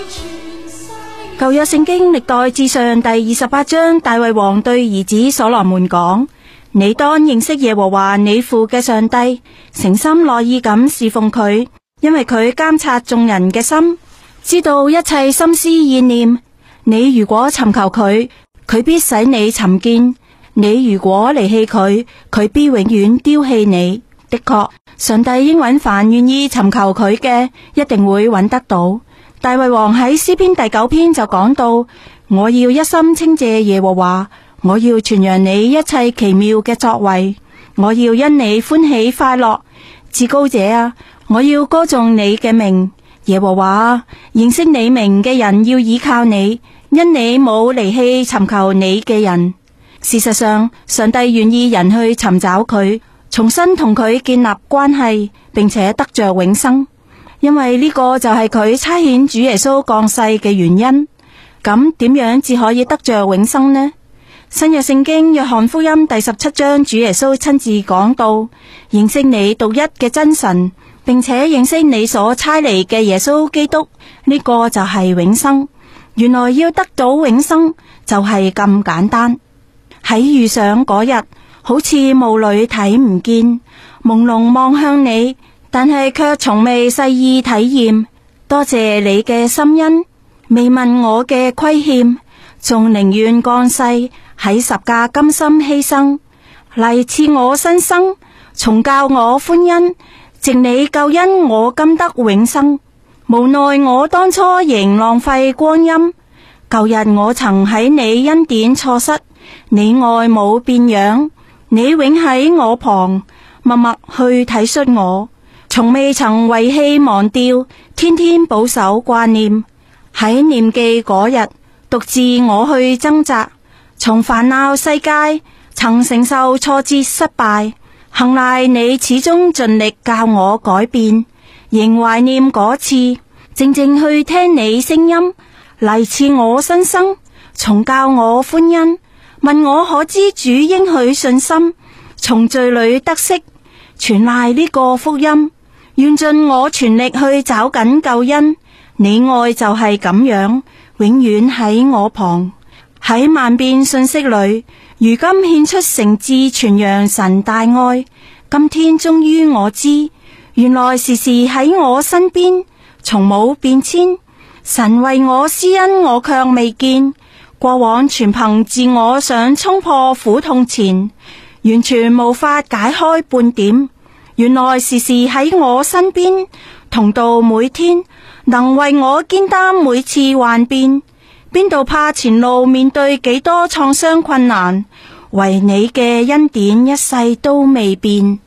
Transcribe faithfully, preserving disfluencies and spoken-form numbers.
舊約聖經歷代志上第二十八章，大衛王對兒子所羅門講：你當認識耶和華你父嘅上帝，誠心樂意咁侍奉佢，因為佢監察眾人嘅心，知道一切心思意念。你如果尋求佢，佢必使你尋見；你如果離棄佢，佢必永遠丟棄你。的確，上帝應允凡願意尋求佢嘅，一定會揾得到。大衛王喺詩篇第九篇就講到：我要一心稱謝耶和華，我要傳揚你一切奇妙嘅作為，我要因你歡喜快樂。至高者啊，我要歌頌你嘅名。耶和華啊，認識你名嘅人要倚靠你，因你冇離棄尋求你嘅人。事實上，上帝願意人去尋找佢，重新同佢建立關係，並且得着永生。因為呢個就係佢差遣主耶穌降世嘅原因。咁點樣至可以得着永生呢？新約聖經約翰福音第十七章，主耶穌親自講到：認識你獨一嘅真神，並且認識你所差嚟嘅耶穌基督，呢個就係永生。原來要得到永生就係咁簡單。喺遇上嗰日，好似霧裏睇唔見，朦朧望向你，但係卻從未細意體驗。多謝你嘅心恩，未問我嘅虧欠，仲寧願降世喺十架甘心犧牲，嚟賜我新生，重教我歡欣，藉你救恩我今得永生。無奈我當初仍浪費光陰，舊日我曾喺你恩典錯失，你愛冇變樣，你永喺我旁，默默去體恤我，從未曾遺棄忘掉，天天保守掛念。喺念記嗰日，獨自我去掙扎，從煩惱世界曾承受挫折失敗，幸賴你始終盡力教我改變，仍懷念嗰次，靜靜去聽你聲音，嚟賜我新生，重教我歡欣，問我可知主應許信心，從罪裏得釋，全賴呢個福音，願盡我全力去找緊救恩。你愛就係咁樣，永遠喺我旁。喺萬變信息裏，如今獻出誠摯傳揚神大愛。今天終於我知，原來時時喺我身邊，從冇變遷。神為我施恩，我卻未見。過往全憑自我想衝破苦痛纏，完全無法解開半點。原來時時喺我身邊，同到每天，能為我肩擔每次幻變。邊度怕前路面對幾多創傷困難，唯你嘅恩典一世都未變。